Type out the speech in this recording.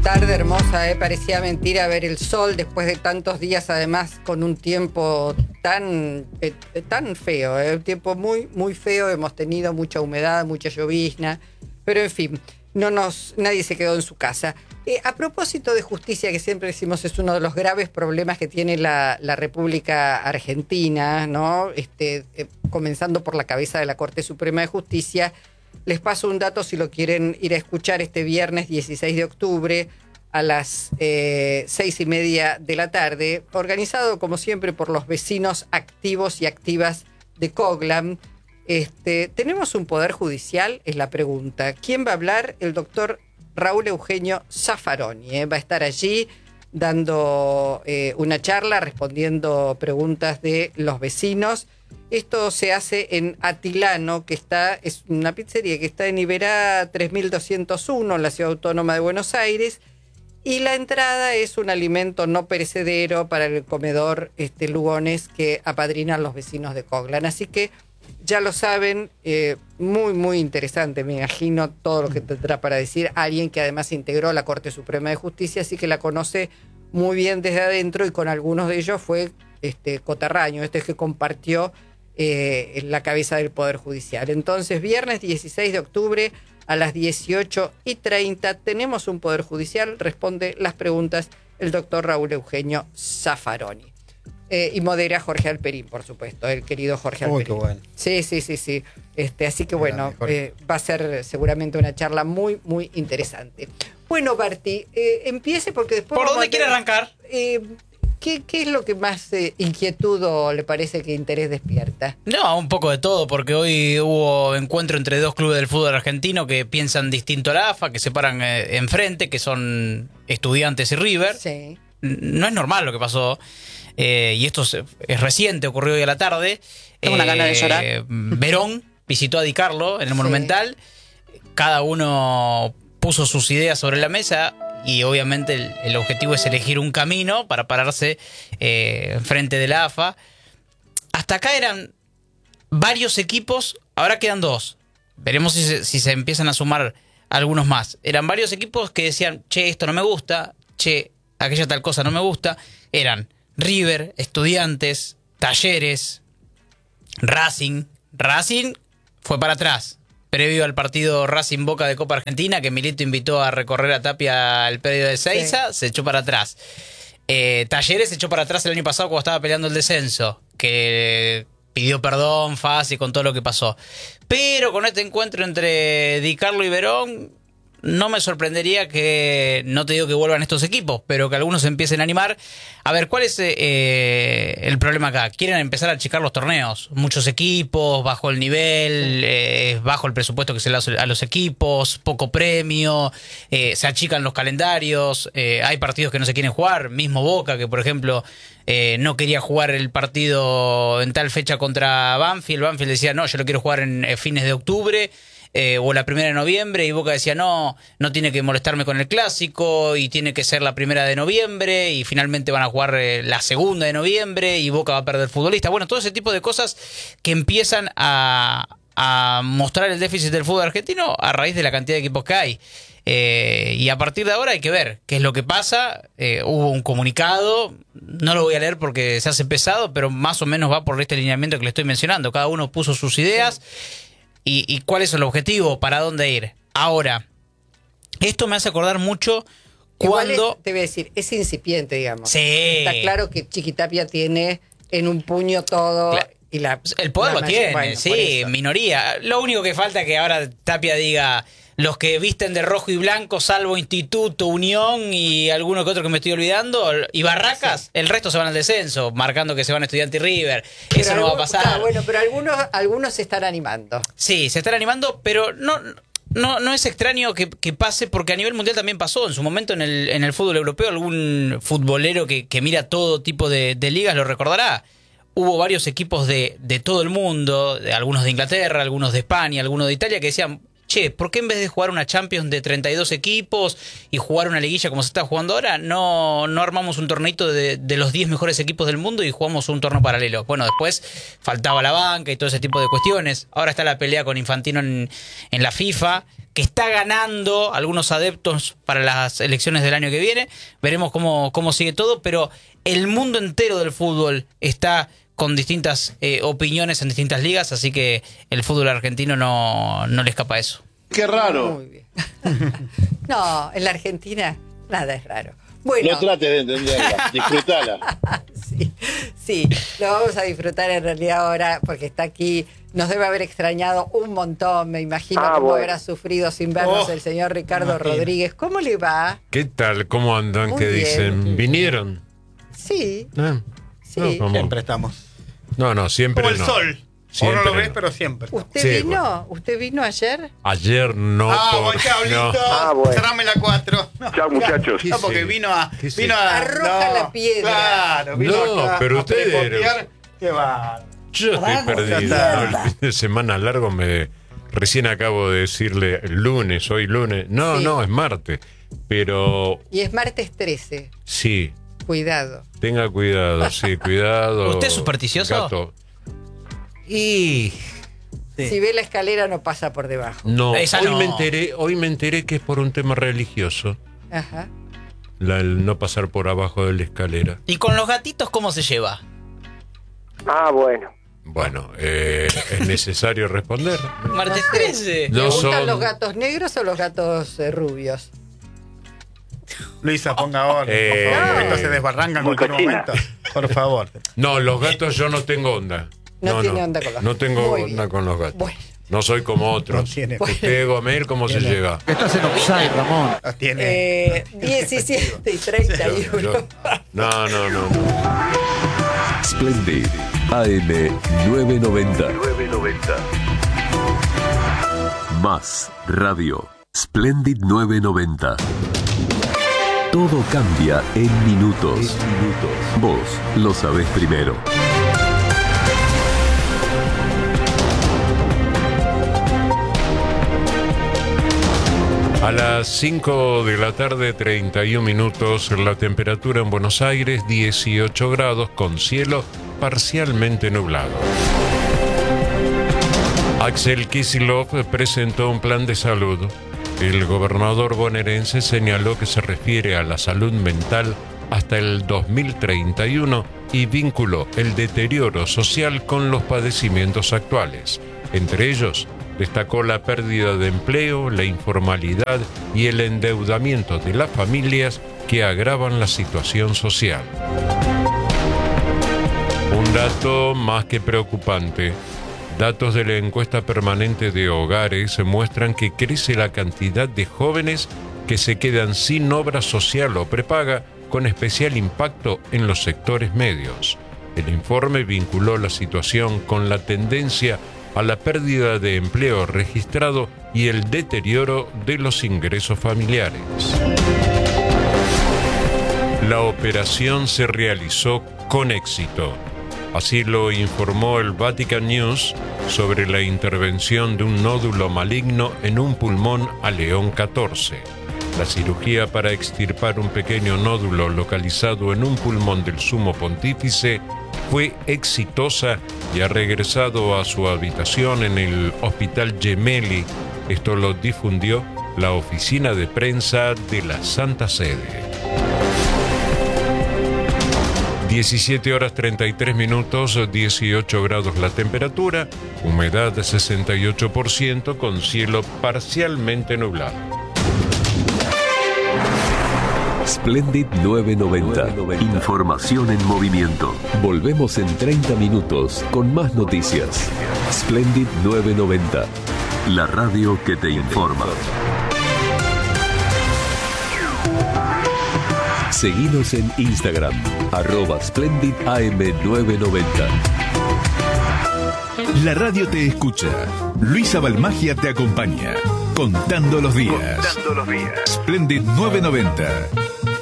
Tarde hermosa, parecía mentira ver el sol después de tantos días, además con un tiempo tan feo, un tiempo muy, muy feo. Hemos tenido mucha humedad, mucha llovizna, pero en fin, nadie se quedó en su casa. A propósito de justicia, que siempre decimos es uno de los graves problemas que tiene la República Argentina, ¿no? Comenzando por la cabeza de la Corte Suprema de Justicia. Les paso un dato si lo quieren ir a escuchar este viernes 16 de octubre a las 6:30 de la tarde, organizado como siempre por los vecinos activos y activas de Coglan. ¿Tenemos un poder judicial? Es la pregunta. ¿Quién va a hablar? El doctor Raúl Eugenio Zaffaroni. Va a estar allí dando una charla, respondiendo preguntas de los vecinos. Esto se hace en Atilano, es una pizzería que está en Iberá 3201, en la Ciudad Autónoma de Buenos Aires, y la entrada es un alimento no perecedero para el comedor Lugones que apadrinan los vecinos de Coglan. Así que ya lo saben, muy, muy interesante, me imagino todo lo que tendrá para decir alguien que además integró la Corte Suprema de Justicia, así que la conoce muy bien desde adentro, y con algunos de ellos fue coterráneo, que compartió la cabeza del Poder Judicial. Entonces, viernes 16 de octubre a las 18:30 tenemos un Poder Judicial. Responde las preguntas el doctor Raúl Eugenio Zaffaroni. Y modera Jorge Alperín, por supuesto, el querido Jorge Alperín. Uy, qué bueno. Sí. Así que bueno, va a ser seguramente una charla muy, muy interesante. Bueno, Berti, empiece porque después... ¿Por dónde quiere arrancar? ¿Qué es lo que más inquietud o le parece que interés despierta? No, un poco de todo, porque hoy hubo encuentro entre dos clubes del fútbol argentino que piensan distinto a la AFA, que se paran enfrente, que son Estudiantes y River. Sí. No es normal lo que pasó, y esto es reciente, ocurrió hoy a la tarde. Tengo una gana de llorar. Verón visitó a Di Carlo en el Monumental. Cada uno puso sus ideas sobre la mesa. Y obviamente el objetivo es elegir un camino para pararse frente de la AFA. Hasta acá eran varios equipos, ahora quedan dos. Veremos si se empiezan a sumar algunos más. Eran varios equipos que decían, che, esto no me gusta, che, aquella tal cosa no me gusta. Eran River, Estudiantes, Talleres, Racing. Racing fue para atrás. Previo al partido Racing Boca de Copa Argentina, que Milito invitó a recorrer a Tapia al predio de Ezeiza, se echó para atrás. Talleres se echó para atrás el año pasado cuando estaba peleando el descenso, que pidió perdón fácil con todo lo que pasó. Pero con este encuentro entre Di Carlo y Verón, no me sorprendería que, no te digo que vuelvan estos equipos, pero que algunos se empiecen a animar. A ver, ¿cuál es el problema acá? Quieren empezar a achicar los torneos. Muchos equipos, bajo el nivel, bajo el presupuesto que se le da a los equipos, poco premio, se achican los calendarios, hay partidos que no se quieren jugar. Mismo Boca, que por ejemplo no quería jugar el partido en tal fecha contra Banfield. Banfield decía, no, yo lo quiero jugar en fines de octubre. O la 1 de noviembre, y Boca decía no tiene que molestarme con el clásico y tiene que ser la 1 de noviembre, y finalmente van a jugar la 2 de noviembre y Boca va a perder futbolista. Bueno, todo ese tipo de cosas que empiezan a mostrar el déficit del fútbol argentino a raíz de la cantidad de equipos que hay. Y a partir de ahora hay que ver qué es lo que pasa. Hubo un comunicado, no lo voy a leer porque se hace pesado, pero más o menos va por este lineamiento que le estoy mencionando. Cada uno puso sus ideas. ¿Y cuál es el objetivo? ¿Para dónde ir? Ahora, esto me hace acordar mucho cuando... te voy a decir, es incipiente, digamos. Sí. Está claro que Chiquitapia tiene en un puño todo... Y el poder lo tiene, bueno, sí, minoría. Lo único que falta es que ahora Tapia diga... Los que visten de rojo y blanco, salvo Instituto, Unión y alguno que otro que me estoy olvidando, y Barracas, el resto se van al descenso, marcando que se van a Estudiantes y River. Pero eso no va a pasar. Bueno, pero algunos se están animando. Sí, se están animando, pero no es extraño que pase, porque a nivel mundial también pasó. En su momento en el fútbol europeo, algún futbolero que mira todo tipo de ligas lo recordará. Hubo varios equipos de todo el mundo, algunos de Inglaterra, algunos de España, algunos de Italia, que decían... che, ¿por qué en vez de jugar una Champions de 32 equipos y jugar una liguilla como se está jugando ahora, no armamos un torneito de los 10 mejores equipos del mundo y jugamos un torneo paralelo? Bueno, después faltaba la banca y todo ese tipo de cuestiones. Ahora está la pelea con Infantino en la FIFA, que está ganando algunos adeptos para las elecciones del año que viene. Veremos cómo sigue todo, pero el mundo entero del fútbol está con distintas opiniones en distintas ligas, así que el fútbol argentino no le escapa a eso. ¡Qué raro! Muy bien. No, en la Argentina nada es raro. Bueno. No trates de entenderla, disfrutala. Sí, lo vamos a disfrutar en realidad ahora porque está aquí. Nos debe haber extrañado un montón, me imagino cómo habrá sufrido sin vernos el señor Ricardo Rodríguez. ¿Cómo le va? ¿Qué tal? ¿Cómo andan? Muy ¿Qué bien. dicen? ¿Vinieron? Sí, Sí. sí. Siempre estamos. No, siempre Como el no. sol. Siempre Vos no lo ves, no. pero siempre. ¿Usted Sí, vino? bueno. ¿Usted vino ayer? Ayer no. Buen Chablito. no. Cerrame la 4. Chao, muchachos. No, porque Sí. vino a... ¿Qué Vino a Arroja la piedra. Claro, vino No, acá pero a ustedes- prepotear. Qué va. Yo estoy perdido. Ya está. ¿No? El fin de semana largo recién acabo de decirle el lunes, hoy lunes. No, Sí. no, es martes. Pero Y es martes 13. sí, Cuidado. tenga cuidado, sí, cuidado. ¿Usted es supersticioso? Gato. Y Sí. Si ve la escalera no pasa por debajo. no, Esa hoy no. me enteré que es por un tema religioso. Ajá. El no pasar por abajo de la escalera. ¿Y con los gatitos cómo se lleva? Bueno, es necesario responder. Martes No sé. 13. No ¿Le gustan son- los gatos negros o los gatos rubios? Luisa, ponga orden, Eh, por favor. Esto se desbarranca en muy cualquier cochina. momento. Por favor. No, los gatos yo no tengo onda. No tiene onda con los No gatos. tengo Muy onda bien. con los gatos. Bueno. No soy como otros. No tiene. Usted, Gomel, ¿cómo se lleva? Estás en offside, Ramón. Las tiene. 17 y 31. Yo- no. Splendid AM 990. Más radio. Splendid 990. Todo cambia en minutos. Vos lo sabés primero. A las 5 de la tarde, 31 minutos, la temperatura en Buenos Aires, 18 grados, con cielo parcialmente nublado. Axel Kicillof presentó un plan de salud. El gobernador bonaerense señaló que se refiere a la salud mental hasta el 2031 y vinculó el deterioro social con los padecimientos actuales. Entre ellos, destacó la pérdida de empleo, la informalidad y el endeudamiento de las familias que agravan la situación social. Un dato más que preocupante. Datos de la encuesta permanente de hogares muestran que crece la cantidad de jóvenes que se quedan sin obra social o prepaga, con especial impacto en los sectores medios. El informe vinculó la situación con la tendencia a la pérdida de empleo registrado y el deterioro de los ingresos familiares. La operación se realizó con éxito. Así lo informó el Vatican News sobre la intervención de un nódulo maligno en un pulmón a León XIV. La cirugía para extirpar un pequeño nódulo localizado en un pulmón del sumo pontífice fue exitosa y ha regresado a su habitación en el Hospital Gemelli. Esto lo difundió la oficina de prensa de la Santa Sede. 17 horas 33 minutos, 18 grados la temperatura, humedad de 68% con cielo parcialmente nublado. Splendid 990. Información en movimiento. Volvemos en 30 minutos con más noticias. Splendid 990. La radio que te informa. Seguinos en Instagram, @SplendidAM990. La radio te escucha. Luisa Balmagia te acompaña. Contando los días. Splendid 990.